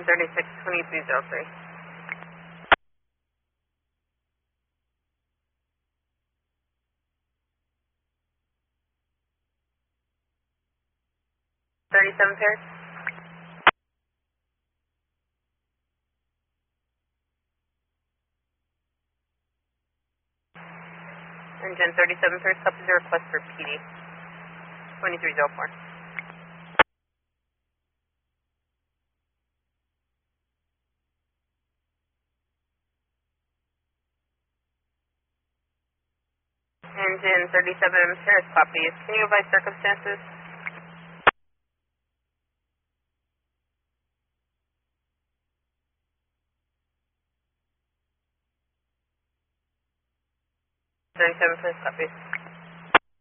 362303. Thirty-seven pairs. Engine 37 pairs, copy the request for PD. 2304. Engine 37 pairs, copies. Can you advise circumstances? Thirty-seven pairs, copies.